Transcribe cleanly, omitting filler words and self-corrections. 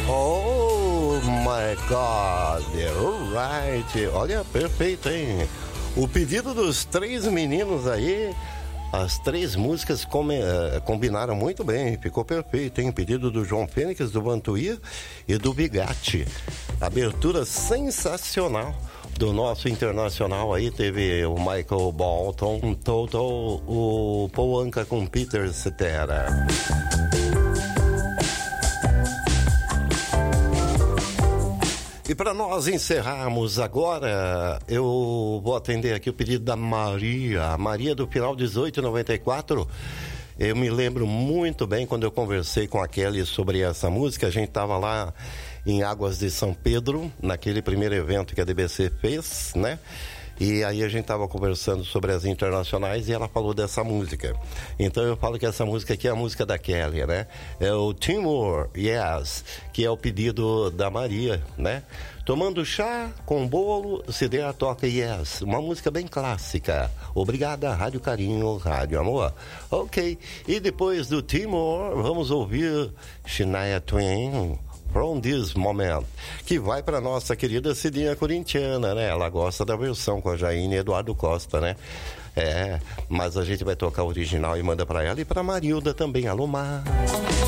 Oh my God, alright. Olha, perfeito, hein? O pedido dos três meninos aí, as três músicas combinaram muito bem, ficou perfeito, hein? O pedido do João Fênix, do Vantuí e do Bigatti. Abertura sensacional do nosso internacional aí, teve o Michael Bolton, Toto, o Paul Anka com Peter Cetera. E para nós encerrarmos agora, eu vou atender aqui o pedido da Maria do final 1894. Eu me lembro muito bem quando eu conversei com a Kelly sobre essa música. A gente estava lá em Águas de São Pedro, naquele primeiro evento que a DBC fez, né? E aí a gente estava conversando sobre as internacionais e ela falou dessa música. Então eu falo que essa música aqui é a música da Kelly, né? É o Timor, Yes, que é o pedido da Maria, né? Tomando chá com bolo, se der toca Yes. Uma música bem clássica. Obrigada, Rádio Carinho, Rádio Amor. Ok, e depois do Timor, vamos ouvir Shania Twain, From This Moment, que vai para nossa querida Cidinha corintiana, né? Ela gosta da versão com a Jaine e Eduardo Costa, né? É, mas a gente vai tocar o original e manda para ela e para Marilda também. Alô, Mar.